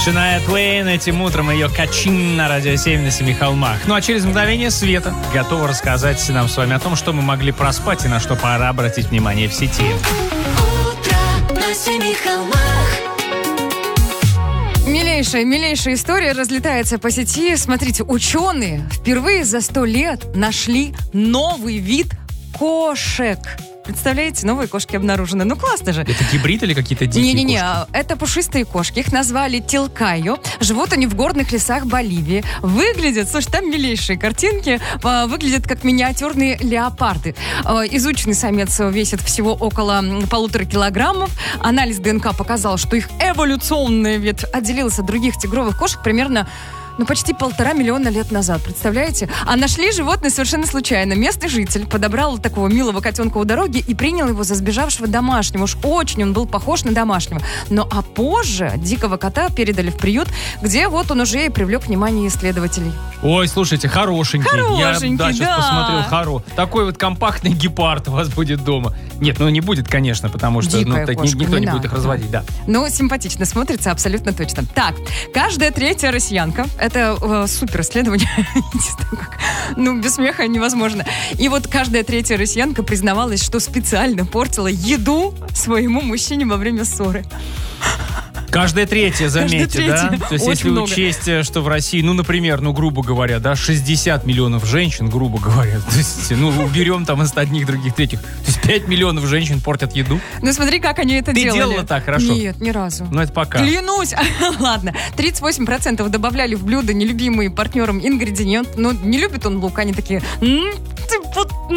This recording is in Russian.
Шания Твейн этим утром, ее «Качин» на Радио 7 на Семи холмах. Ну а через мгновение Света готова рассказать нам с вами о том, что мы могли проспать и на что пора обратить внимание в сети. Утро на Семи холмах. Милейшая история разлетается по сети. Смотрите, ученые впервые за 100 лет нашли новый вид кошек. Представляете, новые кошки обнаружены. Ну, классно же. Это гибрид или какие-то дикие Не-не-не, кошки? это пушистые кошки. Их назвали тилкайо. Живут они в горных лесах Боливии. Выглядят, слушай, там милейшие картинки. Выглядят как миниатюрные леопарды. Изученный самец весит всего около 1,5 килограммов. Анализ ДНК показал, что их эволюционный вид отделился от других тигровых кошек примерно почти 1,5 миллиона лет назад, представляете? А нашли животное совершенно случайно. Местный житель подобрал такого милого котенка у дороги и принял его за сбежавшего домашнего. Уж очень он был похож на домашнего. А позже дикого кота передали в приют, где вот он уже и привлек внимание исследователей. Ой, слушайте, хорошенький. Хорошенький, Я сейчас посмотрел. Такой вот компактный гепард у вас будет дома. Нет, не будет, конечно, потому что никто не будет их разводить, да. Симпатично смотрится, абсолютно точно. Так, каждая третья россиянка, это супер исследование, без смеха невозможно. И вот каждая третья россиянка признавалась, что специально портила еду своему мужчине во время ссоры. Каждая третья, заметьте, да? То есть, если учесть, что в России, например, грубо говоря, 60 миллионов женщин, грубо говоря, то есть, уберем там из одних, других, третьих, то есть 5 миллионов женщин портят еду. Смотри, как они это делали. Ты делала так, хорошо? Нет, ни разу. Это пока. Клянусь. Ладно. 38% добавляли в блюдо нелюбимый партнером ингредиент. Не любит он лук, они такие,